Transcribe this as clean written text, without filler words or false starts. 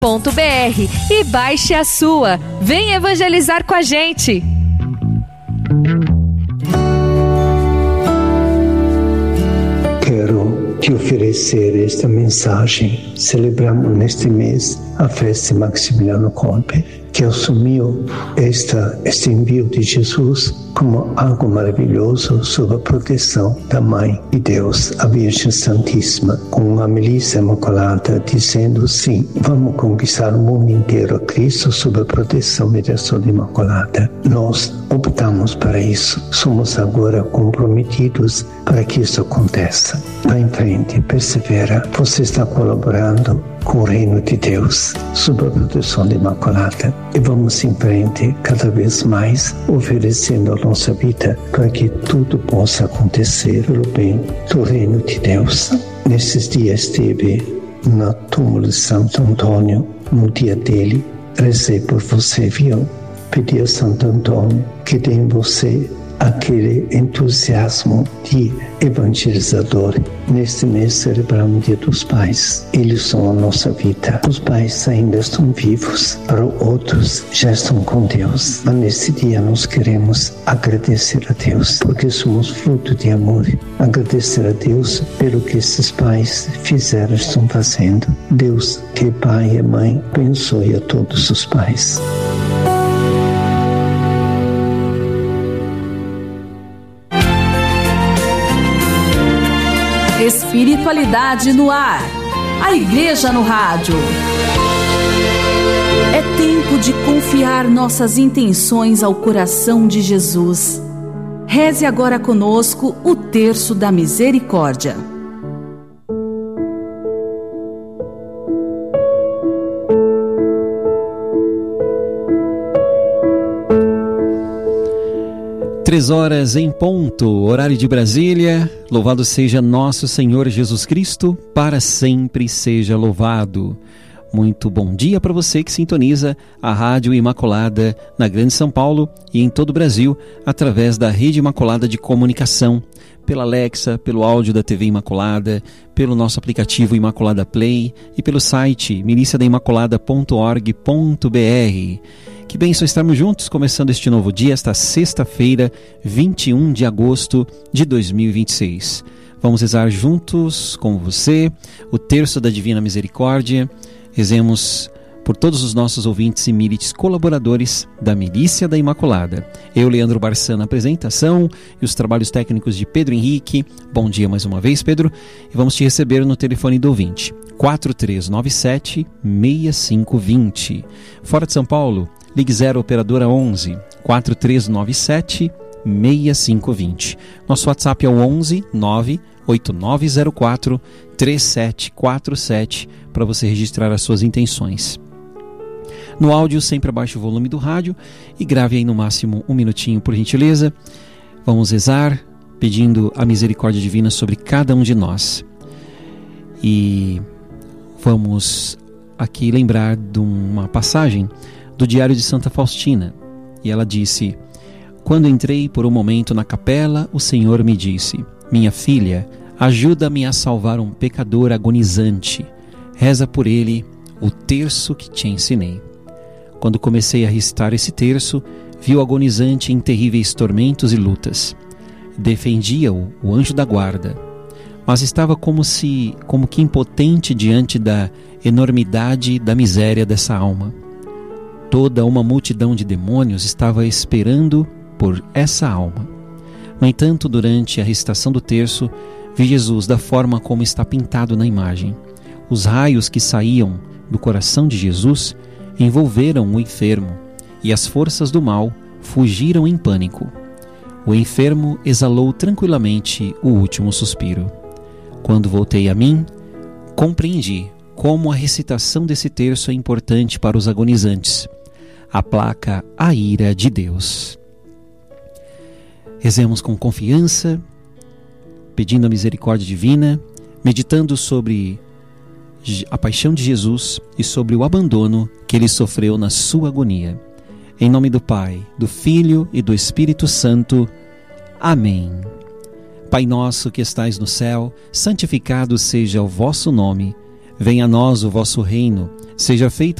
e baixe a sua. Vem evangelizar com a gente. Quero te oferecer esta mensagem. Celebramos neste mês a festa de Maximiliano Kolbe, que assumiu este envio de Jesus como algo maravilhoso sob a proteção da Mãe de Deus, a Virgem Santíssima, com uma milícia imaculada dizendo sim, vamos conquistar o mundo inteiro a Cristo sob a proteção e direção da Imaculada. Nós optamos para isso, somos agora comprometidos para que isso aconteça. Vá em frente, persevera, você está colaborando com o reino de Deus, sob a proteção da Imaculada. E vamos em frente cada vez mais, oferecendo a nossa vida para que tudo possa acontecer pelo bem do reino de Deus. Nesses dias esteve no túmulo de Santo Antônio, no dia dele, rezei por você, viu? Pedi a Santo Antônio que dê em você aquele entusiasmo de evangelizador. Neste mês celebramos o Dia dos Pais. Eles são a nossa vida. Os pais ainda estão vivos, para outros já estão com Deus. Mas nesse dia nós queremos agradecer a Deus, porque somos fruto de amor. Agradecer a Deus pelo que esses pais fizeram, estão fazendo. Deus, que é Pai e Mãe, abençoe a todos os pais. Espiritualidade no ar. A Igreja no rádio. É tempo de confiar nossas intenções ao coração de Jesus. Reze agora conosco o Terço da Misericórdia. Três horas em ponto, horário de Brasília. Louvado seja nosso Senhor Jesus Cristo, para sempre seja louvado. Muito bom dia para você que sintoniza a Rádio Imaculada na Grande São Paulo e em todo o Brasil, através da Rede Imaculada de Comunicação, pela Alexa, pelo áudio da TV Imaculada, pelo nosso aplicativo Imaculada Play e pelo site miliciadaImaculada.org.br. Que bênção estarmos juntos, começando este novo dia, esta sexta-feira, 21 de agosto de 2026. Vamos rezar juntos com você o Terço da Divina Misericórdia. Rezemos por todos os nossos ouvintes e milites colaboradores da Milícia da Imaculada. Eu, Leandro Barçan, na apresentação e os trabalhos técnicos de Pedro Henrique. Bom dia mais uma vez, Pedro. E vamos te receber no telefone do ouvinte, 4397-6520. Fora de São Paulo, ligue 0 operadora 11 4397-6520. Nosso WhatsApp é o 11 98904 3747 para você registrar as suas intenções. No áudio, sempre abaixe o volume do rádio e grave aí no máximo um minutinho, por gentileza. Vamos rezar pedindo a misericórdia divina sobre cada um de nós. E vamos aqui lembrar de uma passagem do Diário de Santa Faustina. E ela disse: quando entrei por um momento na capela, o Senhor me disse: minha filha, ajuda-me a salvar um pecador agonizante. Reza por ele o terço que te ensinei. Quando comecei a recitar esse terço, vi o agonizante em terríveis tormentos e lutas. Defendia-o o anjo da guarda, mas estava como que impotente diante da enormidade da miséria dessa alma. Toda uma multidão de demônios estava esperando por essa alma. No entanto, durante a recitação do terço, vi Jesus da forma como está pintado na imagem. Os raios que saíam do coração de Jesus envolveram o enfermo, e as forças do mal fugiram em pânico. O enfermo exalou tranquilamente o último suspiro. Quando voltei a mim, compreendi como a recitação desse terço é importante para os agonizantes. Aplaca a ira de Deus. Rezemos com confiança, pedindo a misericórdia divina, meditando sobre a paixão de Jesus e sobre o abandono que ele sofreu na sua agonia. Em nome do Pai, do Filho e do Espírito Santo. Amém. Pai nosso que estais no céu, santificado seja o vosso nome. Venha a nós o vosso reino, seja feita